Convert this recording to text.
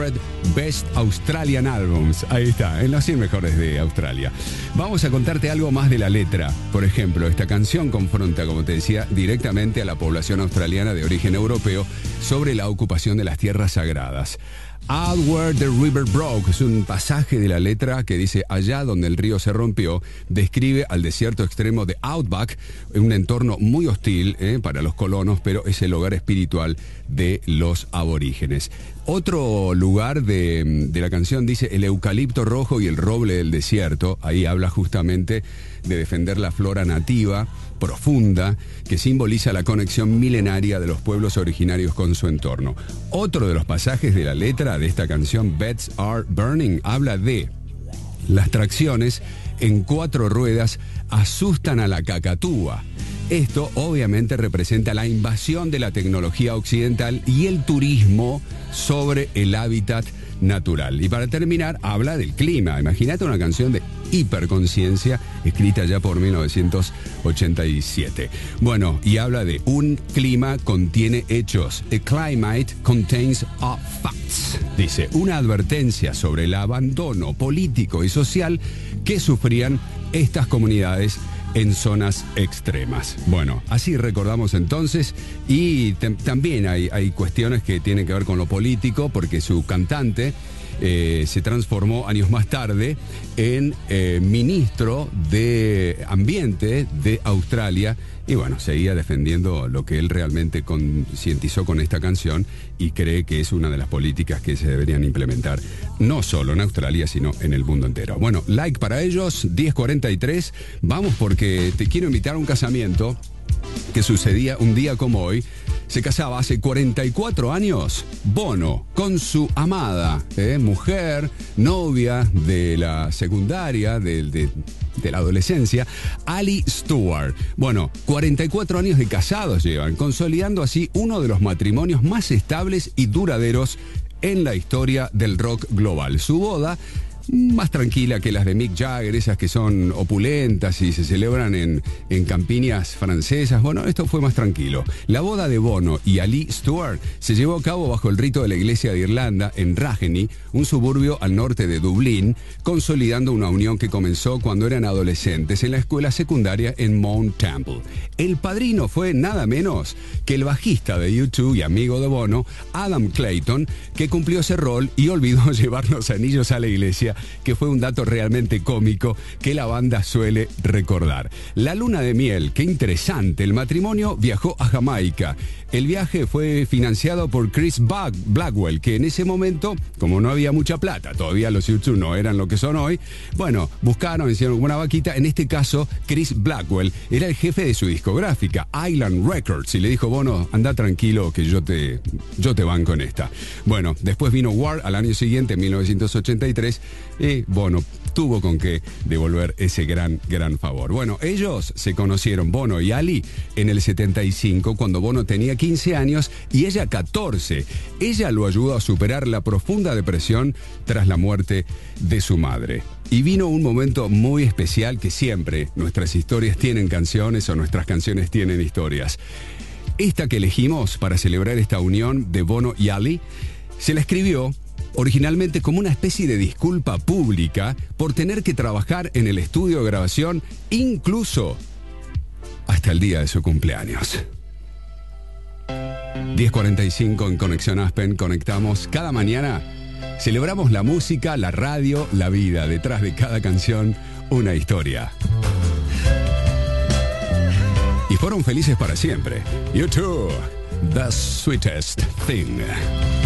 100 Best Australian Albums. Ahí está, en los 100 mejores de Australia. Vamos a contarte algo más de la letra. Por ejemplo, esta canción confronta, como te decía, directamente a la población australiana de origen europeo sobre la ocupación de las tierras sagradas. Out where the river broke es un pasaje de la letra que dice allá donde el río se rompió, describe al desierto extremo de Outback, un entorno muy hostil para los colonos, pero es el hogar espiritual de los aborígenes. Otro lugar de la canción dice el eucalipto rojo y el roble del desierto. Ahí habla justamente de defender la flora nativa, profunda, que simboliza la conexión milenaria de los pueblos originarios con su entorno. Otro de los pasajes de la letra de esta canción, Beds Are Burning, habla de las tracciones en 4 ruedas asustan a la cacatúa. Esto obviamente representa la invasión de la tecnología occidental y el turismo sobre el hábitat natural. Y para terminar, habla del clima. Imagínate una canción de hiperconciencia escrita ya por 1987. Bueno, y habla de un clima contiene hechos. A climate contains facts. Dice, una advertencia sobre el abandono político y social que sufrían estas comunidades en zonas extremas. Bueno, así recordamos entonces, y también hay cuestiones que tienen que ver con lo político, porque su cantante se transformó años más tarde en ministro de Ambiente de Australia, y bueno, seguía defendiendo lo que él realmente concientizó con esta canción y cree que es una de las políticas que se deberían implementar no solo en Australia, sino en el mundo entero. Bueno, like para ellos, 10:43. Vamos porque te quiero invitar a un casamiento que sucedía un día como hoy. Se casaba hace 44 años Bono con su amada, mujer, novia de la secundaria, de la adolescencia, Ali Stewart. Bueno, 44 años de casados llevan, consolidando así uno de los matrimonios más estables y duraderos en la historia del rock global. Su boda, más tranquila que las de Mick Jagger, esas que son opulentas y se celebran en campiñas francesas. Bueno, esto fue más tranquilo. La boda de Bono y Ali Stewart se llevó a cabo bajo el rito de la Iglesia de Irlanda en Ratheny, un suburbio al norte de Dublín, consolidando una unión que comenzó cuando eran adolescentes en la escuela secundaria en Mount Temple. El padrino fue nada menos que el bajista de U2 y amigo de Bono, Adam Clayton, que cumplió ese rol y olvidó llevar los anillos a la iglesia, que fue un dato realmente cómico que la banda suele recordar. La luna de miel, qué interesante. El matrimonio viajó a Jamaica. El viaje fue financiado por Chris Blackwell, que en ese momento, como no había mucha plata, todavía los U2 no eran lo que son hoy, bueno, buscaron, hicieron como una vaquita. En este caso, Chris Blackwell era el jefe de su discográfica, Island Records, y le dijo, Bono, anda tranquilo que yo te banco en esta. Bueno, después vino War al año siguiente, en 1983, y Bono tuvo con qué devolver ese gran favor. Bueno, ellos se conocieron, Bono y Ali, en el 75, cuando Bono tenía 15 años y ella 14. Ella lo ayudó a superar la profunda depresión tras la muerte de su madre. Y vino un momento muy especial que siempre nuestras historias tienen canciones o nuestras canciones tienen historias. Esta que elegimos para celebrar esta unión de Bono y Ali se la escribió originalmente como una especie de disculpa pública por tener que trabajar en el estudio de grabación incluso hasta el día de su cumpleaños. 10:45 en Conexión Aspen, conectamos cada mañana. Celebramos la música, la radio, la vida. Detrás de cada canción, una historia. Y fueron felices para siempre. You too, the sweetest thing.